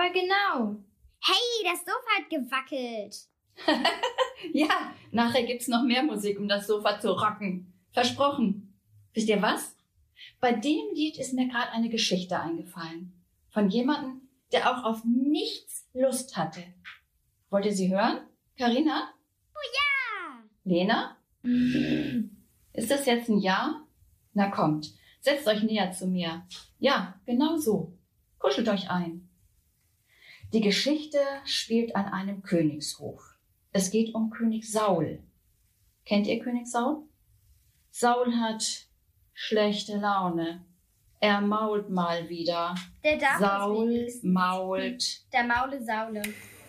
Aber genau. Hey, das Sofa hat gewackelt. Ja, nachher gibt's noch mehr Musik, um das Sofa zu rocken. Versprochen. Wisst ihr was? Bei dem Lied ist mir gerade eine Geschichte eingefallen. Von jemandem, der auch auf nichts Lust hatte. Wollt ihr sie hören? Carina? Oh ja! Lena? Ist das jetzt ein Ja? Na kommt, setzt euch näher zu mir. Ja, genau so. Kuschelt euch ein. Die Geschichte spielt an einem Königshof. Es geht um König Saul. Kennt ihr König Saul? Saul hat schlechte Laune. Er mault mal wieder. Der darf Saul mault. Der Maule Saule.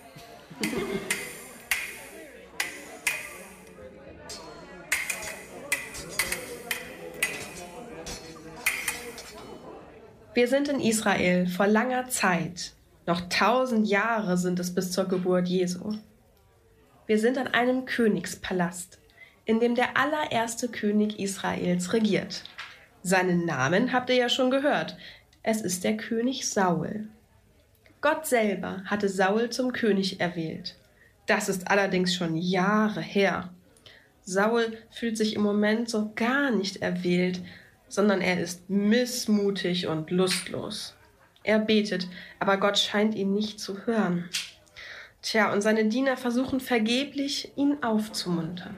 Wir sind in Israel vor langer Zeit. Noch 1000 Jahre sind es bis zur Geburt Jesu. Wir sind an einem Königspalast, in dem der allererste König Israels regiert. Seinen Namen habt ihr ja schon gehört. Es ist der König Saul. Gott selber hatte Saul zum König erwählt. Das ist allerdings schon Jahre her. Saul fühlt sich im Moment so gar nicht erwählt, sondern er ist missmutig und lustlos. Er betet, aber Gott scheint ihn nicht zu hören. Tja, und seine Diener versuchen vergeblich, ihn aufzumuntern.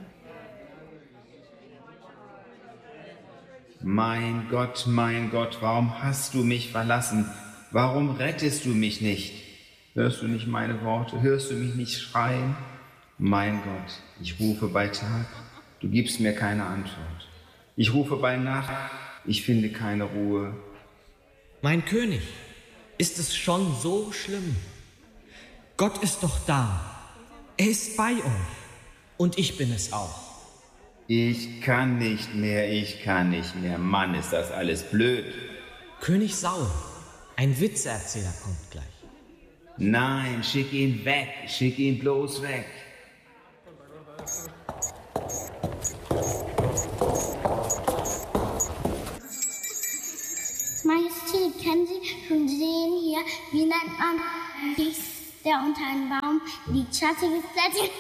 Mein Gott, warum hast du mich verlassen? Warum rettest du mich nicht? Hörst du nicht meine Worte? Hörst du mich nicht schreien? Mein Gott, ich rufe bei Tag, du gibst mir keine Antwort. Ich rufe bei Nacht, ich finde keine Ruhe. Mein König, ist es schon so schlimm? Gott ist doch da. Er ist bei euch. Und ich bin es auch. Ich kann nicht mehr. Mann, ist das alles blöd. König Saul, ein Witzeerzähler kommt gleich. Nein, schick ihn weg. Schick ihn bloß weg. Majestät, können Sie schon sehen hier, wie nennt man dies, der unter einem Baum liegt? Schattiges Plätzchen.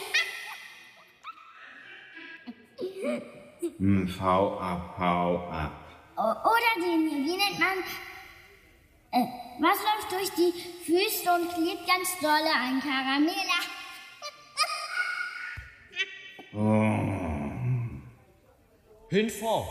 Hau ab. Oder den hier, wie nennt man, was läuft durch die Füße und klebt ganz dolle an Karamella? Hinfort.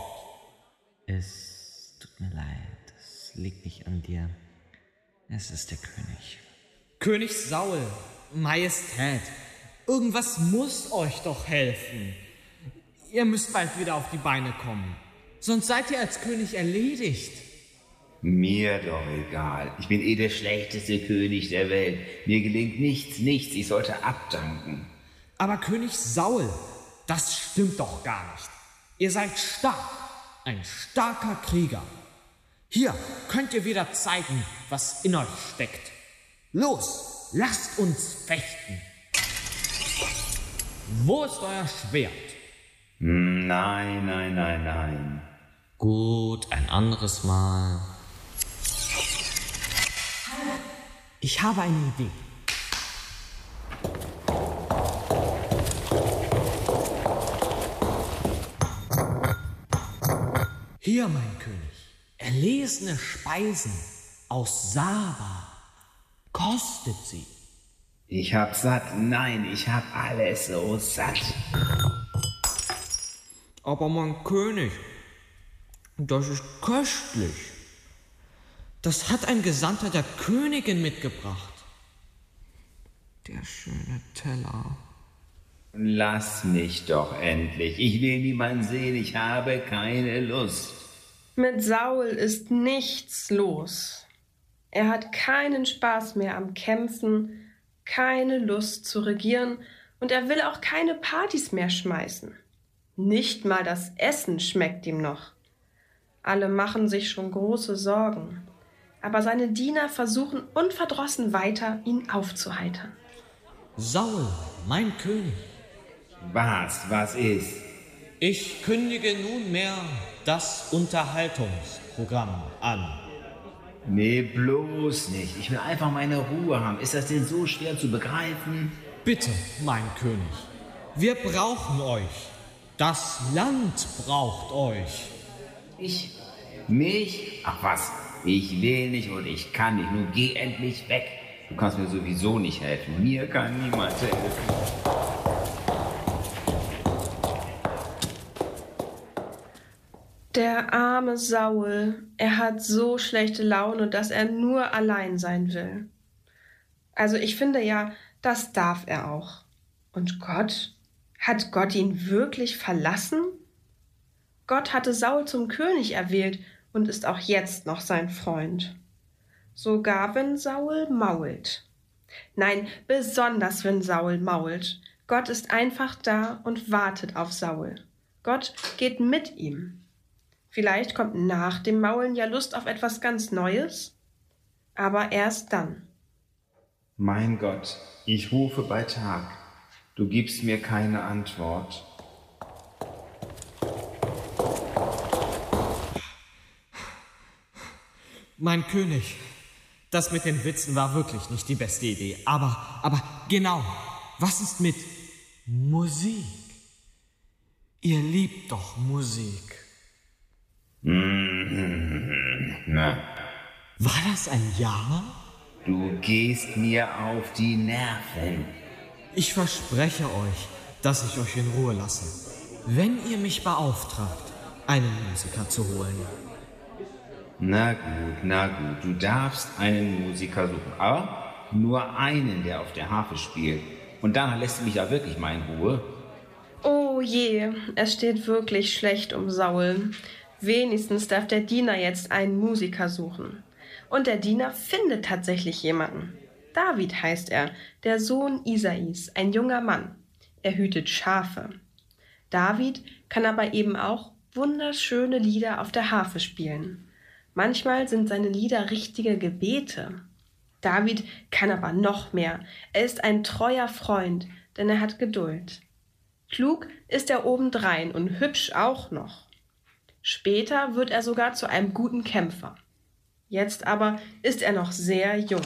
Es tut mir leid, es liegt nicht an dir. Es ist der König. König Saul, Majestät, irgendwas muss euch doch helfen. Ihr müsst bald wieder auf die Beine kommen. Sonst seid ihr als König erledigt. Mir doch egal. Ich bin der schlechteste König der Welt. Mir gelingt nichts. Ich sollte abdanken. Aber König Saul, das stimmt doch gar nicht. Ihr seid stark. Ein starker Krieger. Hier könnt ihr wieder zeigen, was in euch steckt. Los, lasst uns fechten. Wo ist euer Schwert? Nein. Gut, ein anderes Mal. Ich habe eine Idee. Hier, mein König, erlesene Speisen aus Saba. Kostet sie. Ich hab satt. Nein, ich hab alles so satt. Aber mein König, das ist köstlich. Das hat ein Gesandter der Königin mitgebracht. Der schöne Teller. Lass mich doch endlich. Ich will niemanden sehen. Ich habe keine Lust. Mit Saul ist nichts los. Er hat keinen Spaß mehr am Kämpfen, keine Lust zu regieren und er will auch keine Partys mehr schmeißen. Nicht mal das Essen schmeckt ihm noch. Alle machen sich schon große Sorgen. Aber seine Diener versuchen unverdrossen weiter, ihn aufzuheitern. Saul, mein König. Was ist? Ich kündige nunmehr das Unterhaltungsprogramm an. Nee, bloß nicht. Ich will einfach meine Ruhe haben. Ist das denn so schwer zu begreifen? Bitte, mein König, wir brauchen euch. Das Land braucht euch. Mich? Ach was, ich will nicht und ich kann nicht. Nun geh endlich weg. Du kannst mir sowieso nicht helfen. Mir kann niemand helfen. Der arme Saul, er hat so schlechte Laune, dass er nur allein sein will. Also ich finde ja, das darf er auch. Und Gott? Hat Gott ihn wirklich verlassen? Gott hatte Saul zum König erwählt und ist auch jetzt noch sein Freund. Sogar wenn Saul mault. Nein, besonders wenn Saul mault. Gott ist einfach da und wartet auf Saul. Gott geht mit ihm. Vielleicht kommt nach dem Maulen ja Lust auf etwas ganz Neues, aber erst dann. Mein Gott, ich rufe bei Tag. Du gibst mir keine Antwort. Mein König, das mit den Witzen war wirklich nicht die beste Idee. Aber genau, was ist mit Musik? Ihr liebt doch Musik. Na, War das ein Ja? du gehst mir auf die Nerven. Ich verspreche euch, dass ich euch in Ruhe lasse, wenn ihr mich beauftragt, einen Musiker zu holen. Na gut, du darfst einen Musiker suchen, aber nur einen, der auf der Harfe spielt. Und danach lässt du mich ja wirklich mal in Ruhe. Oh je, es steht wirklich schlecht um Saul. Wenigstens darf der Diener jetzt einen Musiker suchen. Und der Diener findet tatsächlich jemanden. David heißt er, der Sohn Isais, ein junger Mann. Er hütet Schafe. David kann aber eben auch wunderschöne Lieder auf der Harfe spielen. Manchmal sind seine Lieder richtige Gebete. David kann aber noch mehr. Er ist ein treuer Freund, denn er hat Geduld. Klug ist er obendrein und hübsch auch noch. Später wird er sogar zu einem guten Kämpfer. Jetzt aber ist er noch sehr jung.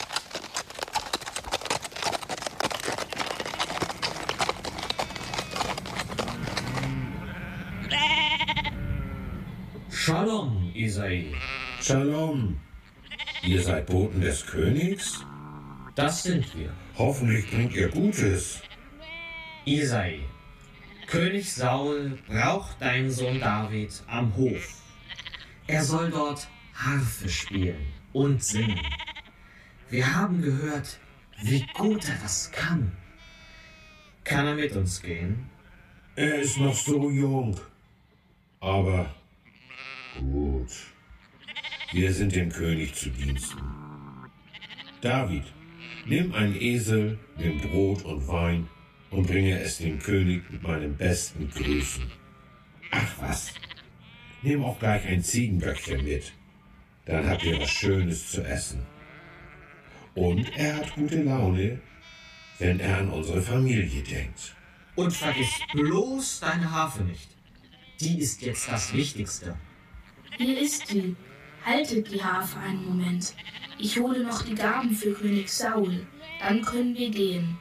Shalom, Isai. Shalom. Ihr seid Boten des Königs? Das sind wir. Hoffentlich bringt ihr Gutes. Isai, König Saul braucht deinen Sohn David am Hof. Er soll dort Harfe spielen und singen. Wir haben gehört, wie gut er das kann. Kann er mit uns gehen? Er ist noch so jung. Aber gut. Wir sind dem König zu Diensten. David, nimm einen Esel, nimm Brot und Wein und bringe es dem König mit meinen besten Grüßen. Ach was, nimm auch gleich ein Ziegenböckchen mit. Dann habt ihr was Schönes zu essen. Und er hat gute Laune, wenn er an unsere Familie denkt. Und vergiss bloß deine Harfe nicht. Die ist jetzt das Wichtigste. Hier ist sie. Haltet die Harfe einen Moment. Ich hole noch die Gaben für König Saul. Dann können wir gehen.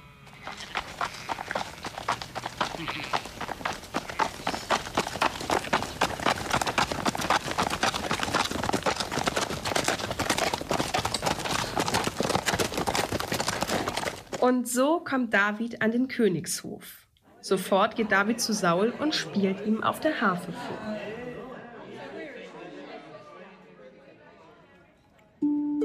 Und so kommt David an den Königshof. Sofort geht David zu Saul und spielt ihm auf der Harfe vor.